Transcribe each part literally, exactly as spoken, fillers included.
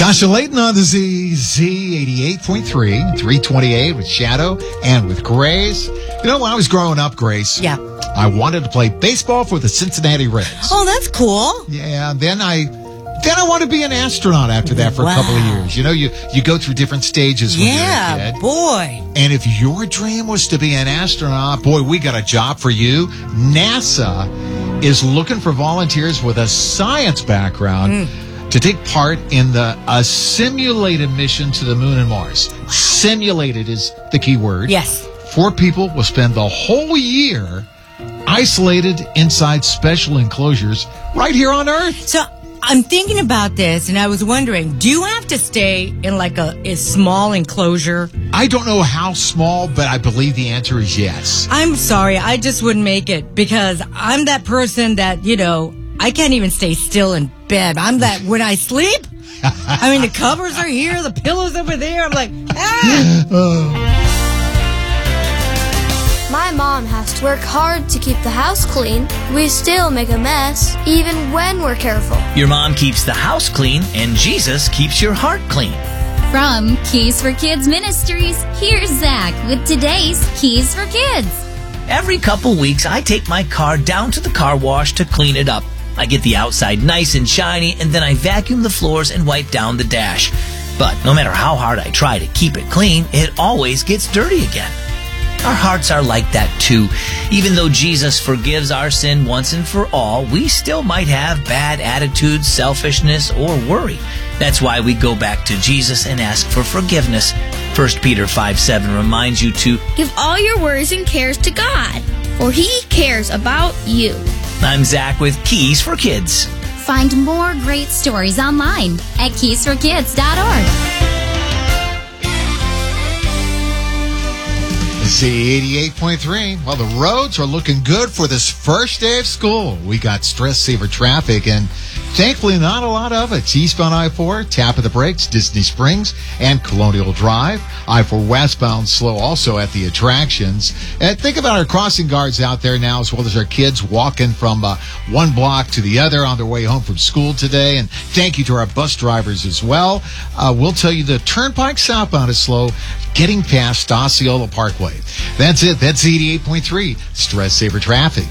Tasha Layton on the Z, Z eighty-eight point three, three twenty-eight with Shadow and with Grace. You know, when I was growing up, Grace, yeah, I wanted to play baseball for the Cincinnati Reds. Oh, that's cool. Yeah, then I then I wanted to be an astronaut after that for wow. a couple of years. You know, you, you go through different stages when yeah, you're a kid. boy. And if your dream was to be an astronaut, boy, we got a job for you. NASA is looking for volunteers with a science background mm. to take part in the a simulated mission to the moon and Mars. Simulated is the key word. Yes. Four people will spend the whole year isolated inside special enclosures right here on Earth. So I'm thinking about this, and I was wondering, do you have to stay in like a, a small enclosure? I don't know how small, but I believe the answer is yes. I'm sorry, I just wouldn't make it because I'm that person that, you know, I can't even stay still in bed. I'm that when I sleep, I mean, the covers are here, the pillows over there. I'm like, ah! oh. My mom has to work hard to keep the house clean. We still make a mess, even when we're careful. Your mom keeps the house clean, and Jesus keeps your heart clean. From Keys for Kids Ministries, here's Zach with today's Keys for Kids. Every couple weeks, I take my car down to the car wash to clean it up. I get the outside nice and shiny, and then I vacuum the floors and wipe down the dash. But no matter how hard I try to keep it clean, it always gets dirty again. Our hearts are like that too. Even though Jesus forgives our sin once and for all, we still might have bad attitudes, selfishness, or worry. That's why we go back to Jesus and ask for forgiveness. First Peter five seven reminds you to give all your worries and cares to God, for He cares about you. I'm Zach with Keys for Kids. Find more great stories online at keys for kids dot org. Z eighty-eight point three. Well, the roads are looking good for this first day of school. We got stress-saver traffic, and thankfully not a lot of it. Eastbound I four, tap of the brakes, Disney Springs, and Colonial Drive. I four westbound slow also at the attractions. And think about our crossing guards out there now, as well as our kids walking from uh, one block to the other on their way home from school today. And thank you to our bus drivers as well. Uh, we'll tell you the Turnpike southbound is slow, getting past Osceola Parkway. That's it. That's eighty-eight point three Stress Saver Traffic.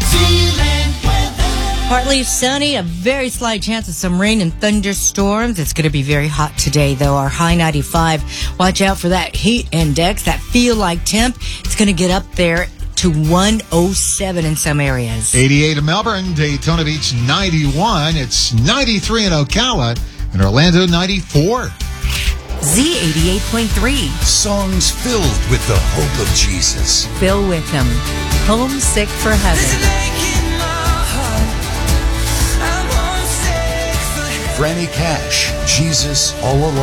Partly sunny, a very slight chance of some rain and thunderstorms. It's going to be very hot today, though. Our high ninety-five. Watch out for that heat index, that feel-like temp. It's going to get up there to one oh seven in some areas. eighty-eight in Melbourne, Daytona Beach ninety-one. It's ninety-three in Ocala, and Orlando ninety-four. Z eighty-eight point three. Songs filled with the hope of Jesus. Bill Wickham, Homesick for Heaven. Franny Cash, Jesus All Alone.